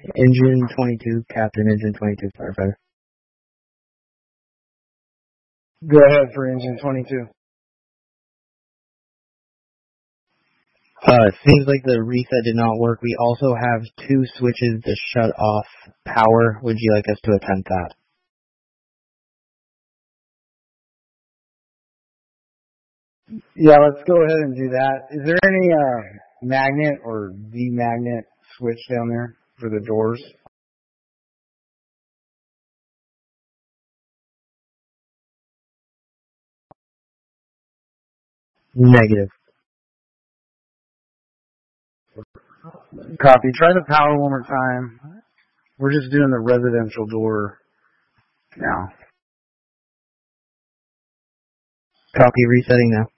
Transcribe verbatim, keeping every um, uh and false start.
Engine twenty-two, Captain Engine twenty-two, firefighter. Go ahead for Engine twenty-two. Uh, seems like the reset did not work. We also have two switches to shut off power. Would you like us to attempt that? Yeah, let's go ahead and do that. Is there any uh, magnet or V-magnet switch down there for the doors? Negative. Copy. Try the power one more time. We're just doing the residential door now. Copy, resetting now.